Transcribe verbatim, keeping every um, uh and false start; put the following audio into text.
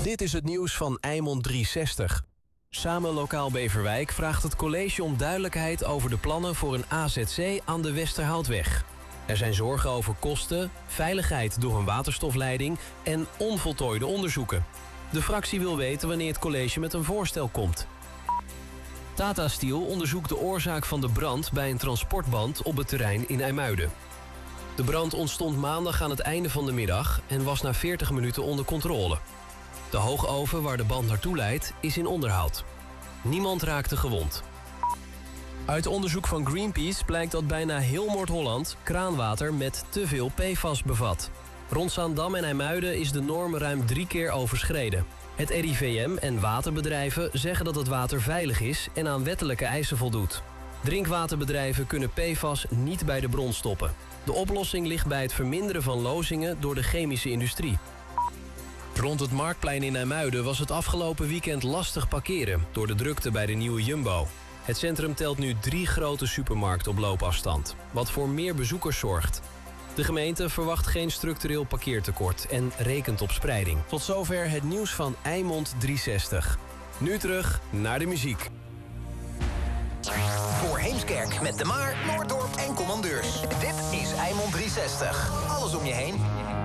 Dit is het nieuws van Eimond driehonderdzestig. Samen Lokaal Beverwijk vraagt het college om duidelijkheid over de plannen voor een A Z C aan de Westerhoutweg. Er zijn zorgen over kosten, veiligheid door een waterstofleiding en onvoltooide onderzoeken. De fractie wil weten wanneer het college met een voorstel komt. Tata Steel onderzoekt de oorzaak van de brand bij een transportband op het terrein in IJmuiden. De brand ontstond maandag aan het einde van de middag en was na veertig minuten onder controle. De hoogoven waar de band naartoe leidt is in onderhoud. Niemand raakte gewond. Uit onderzoek van Greenpeace blijkt dat bijna heel Noord-Holland kraanwater met te veel P F A S bevat. Rond Zaandam en IJmuiden is de norm ruim drie keer overschreden. Het R I V M en waterbedrijven zeggen dat het water veilig is en aan wettelijke eisen voldoet. Drinkwaterbedrijven kunnen P F A S niet bij de bron stoppen. De oplossing ligt bij het verminderen van lozingen door de chemische industrie. Rond het Marktplein in IJmuiden was het afgelopen weekend lastig parkeren door de drukte bij de nieuwe Jumbo. Het centrum telt nu drie grote supermarkten op loopafstand, wat voor meer bezoekers zorgt. De gemeente verwacht geen structureel parkeertekort en rekent op spreiding. Tot zover het nieuws van Eimond driehonderdzestig. Nu terug naar de muziek. Voor Heemskerk met De Maar, Noorddorp en Commandeurs. Dit is Eimond driehonderdzestig. Alles om je heen.